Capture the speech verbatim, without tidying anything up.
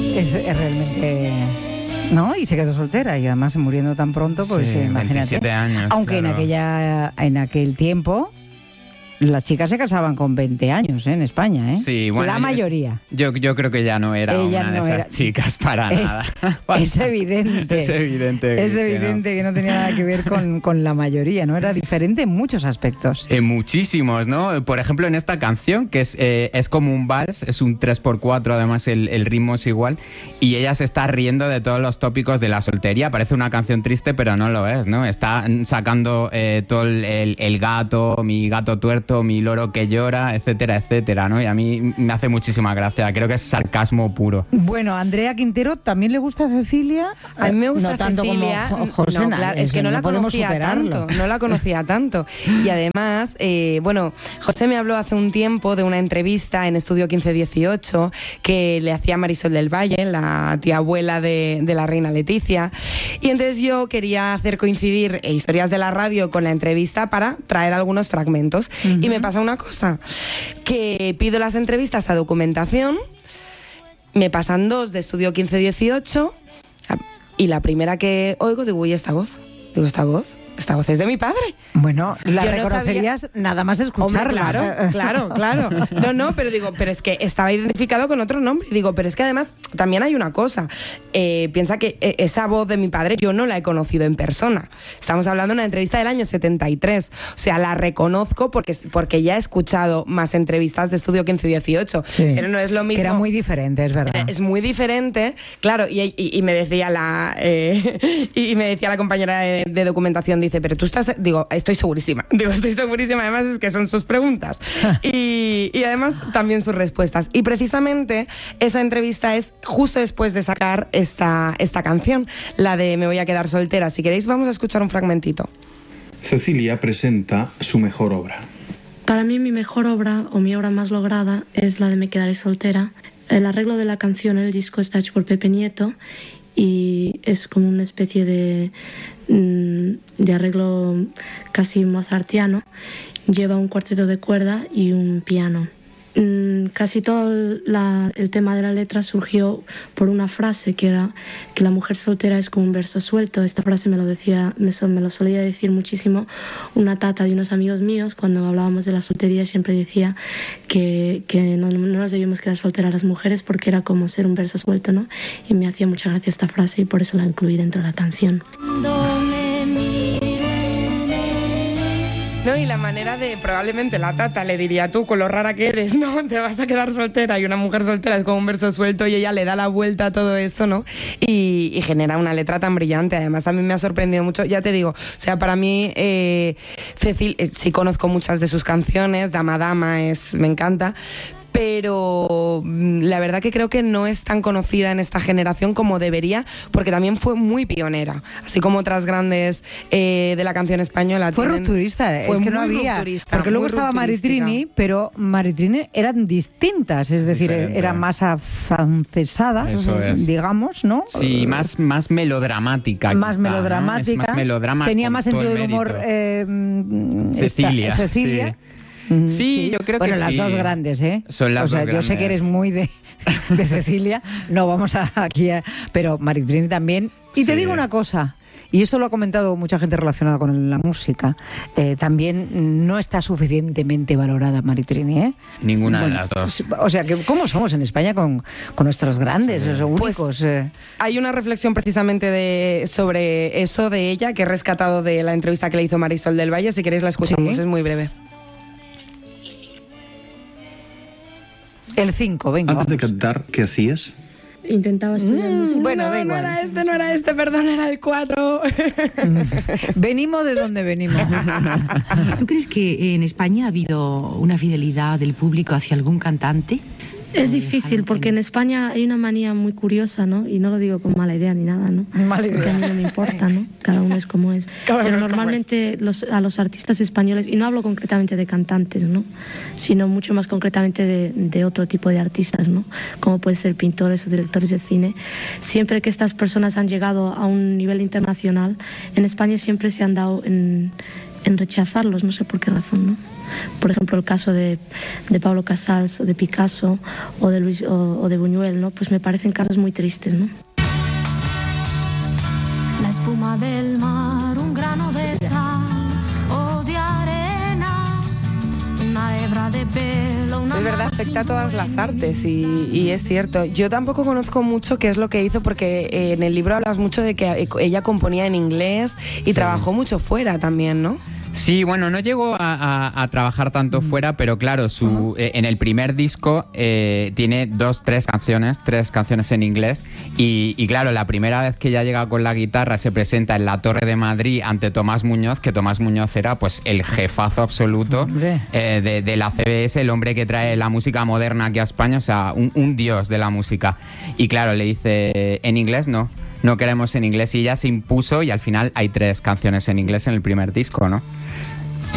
Es, es realmente... ¿No? Y se quedó soltera y además muriendo tan pronto, pues sí, imagínate. veintisiete años. Aunque claro. en aquella en aquel tiempo las chicas se casaban con veinte años, ¿eh? En España, ¿eh? Sí, bueno, la mayoría. Yo, yo creo que ya no era Ella una no de esas era... chicas para es, nada. Es evidente. Es evidente. Es que evidente no. que no tenía nada que ver con, con la mayoría, ¿no? Era diferente en muchos aspectos. En muchísimos, ¿no? Por ejemplo, en esta canción, que es, eh, es como un vals, es un tres por cuatro, además el, el ritmo es igual, y ella se está riendo de todos los tópicos de la soltería. Parece una canción triste, pero no lo es, ¿no? Está sacando eh, todo el, el, el gato, mi gato tuerto, mi loro que llora, etcétera, etcétera, ¿no? Y a mí me hace muchísima gracia, creo que es sarcasmo puro. Bueno, Andrea Quintero, ¿también le gusta a Cecilia? A mí me gusta no tanto Cecilia, como Jo- José, no, claro, es que no, no la podemos conocía superarlo. tanto, no la conocía tanto. Y además, eh, bueno, José me habló hace un tiempo de una entrevista en Estudio quince dieciocho que le hacía Marisol del Valle, la tía abuela de, de la reina Leticia, y entonces yo quería hacer coincidir Historias de la Radio con la entrevista para traer algunos fragmentos. Uh-huh. Y me pasa una cosa, que pido las entrevistas a documentación, me pasan dos de Estudio quince dieciocho y la primera que oigo digo, uy, esta voz, digo, esta voz, esta voz es de mi padre. Bueno, la Yo no reconocerías sabía... nada más escucharla. Hombre, claro, claro, claro. No, no, pero digo, pero es que estaba identificado con otro nombre. Digo, pero es que además también hay una cosa. Eh, piensa que esa voz de mi padre yo no la he conocido en persona. Estamos hablando de una entrevista del año setenta y tres. O sea, la reconozco porque, porque ya he escuchado más entrevistas de Estudio quince dieciocho. Sí, pero no es lo mismo. Que era muy diferente, es verdad. Es muy diferente, claro. Y, y, y me decía la eh, y me decía la compañera de, de documentación, dice, pero tú estás... Digo, estoy segurísima. Digo, estoy segurísima. Además es que son sus preguntas. y, y además también sus respuestas. Y precisamente esa entrevista es justo después de sacar esta, esta canción, la de Me voy a quedar soltera. Si queréis vamos a escuchar un fragmentito. Cecilia presenta su mejor obra. Para mí mi mejor obra, o mi obra más lograda, es la de Me quedaré soltera. El arreglo de la canción en el disco está hecho por Pepe Nieto y es como una especie de, de arreglo casi mozartiano. Lleva un cuarteto de cuerda y un piano. Casi todo la, el tema de la letra surgió por una frase que era que la mujer soltera es como un verso suelto. Esta frase me lo decía, me, me lo solía decir muchísimo una tata de unos amigos míos cuando hablábamos de la soltería. Siempre decía que, que no, no nos debíamos quedar solteras las mujeres porque era como ser un verso suelto, ¿no? Y me hacía mucha gracia esta frase y por eso la incluí dentro de la canción. No, y la manera de, probablemente la tata le diría, tú con lo rara que eres, ¿no? Te vas a quedar soltera, y una mujer soltera es como un verso suelto y ella le da la vuelta a todo eso, ¿no? Y, y genera una letra tan brillante. Además también me ha sorprendido mucho, ya te digo, o sea, para mí eh, Cecil, eh, sí conozco muchas de sus canciones, Dama Dama es, me encanta, pero la verdad que creo que no es tan conocida en esta generación como debería, porque también fue muy pionera, así como otras grandes eh, de la canción española. Fue tienen, rupturista, fue es que no muy había, rupturista, porque luego muy estaba rupturística. Maritrini, pero Maritrini eran distintas, es decir, Diferente. era más afrancesada, Eso es. digamos, ¿no? Sí, más, más melodramática. Más quizá, melodramática, ¿no? Es más melodrama, tenía con más todo sentido el del humor mérito. eh, Cecilia, esta- Cecilia. sí. Mm, Sí, yo creo bueno, que las sí. dos grandes, ¿eh? Son las o sea, dos yo sé que grandes. eres muy de, de Cecilia, no vamos a, aquí a... Pero Maritrini también. Y te Sí. digo una cosa, y esto lo ha comentado mucha gente relacionada con la música, eh, también no está suficientemente valorada Maritrini, ¿eh? Ninguna Bueno, de las dos. O sea, que ¿cómo somos en España con, con nuestros grandes, Sí. los únicos? Pues, eh? Hay una reflexión precisamente de, sobre eso de ella que he rescatado de la entrevista que le hizo Marisol del Valle. Si queréis la escuchamos, Sí. es muy breve. El cinco, venga. Antes de vamos. cantar, ¿qué hacías? Intentaba estudiar Mm, música. bueno, no, da no igual. era este, no era este, perdón, era el cuatro. Venimos de donde venimos. ¿Tú crees que en España ha habido una fidelidad del público hacia algún cantante? Es difícil porque en España hay una manía muy curiosa, ¿no? Y no lo digo con mala idea ni nada, ¿no? Mala Porque a idea. mí no me importa, ¿no? Cada uno es como es. Cada uno Pero es como normalmente los, a los artistas españoles, y no hablo concretamente de cantantes, ¿no? Sino mucho más concretamente de, de otro tipo de artistas, ¿no? Como pueden ser pintores o directores de cine. Siempre que estas personas han llegado a un nivel internacional, en España siempre se han dado en... en rechazarlos, no sé por qué razón, ¿no? Por ejemplo, el caso de, de Pablo Casals, o de Picasso, o de, Luis, o, o de Buñuel, ¿no? Pues me parecen casos muy tristes, ¿no? La espuma del mar, un grano de sal o de arena, una hebra de pelo, una... Es verdad, afecta a todas las artes y, y es cierto. Yo tampoco conozco mucho qué es lo que hizo, porque eh, en el libro hablas mucho de que ella componía en inglés y sí. trabajó mucho fuera también, ¿no? Sí, bueno, no llegó a, a, a trabajar tanto fuera, pero claro, su, uh-huh. eh, en el primer disco eh, tiene dos, tres canciones, tres canciones en inglés y, y claro, la primera vez que ella llega con la guitarra se presenta en la Torre de Madrid ante Tomás Muñoz, que Tomás Muñoz era pues el jefazo absoluto eh, de, de la C B S, el hombre que trae la música moderna aquí a España, o sea, un, un dios de la música. Y claro, le dice, en inglés no. No queremos en inglés, y ella se impuso y al final hay tres canciones en inglés en el primer disco, ¿no?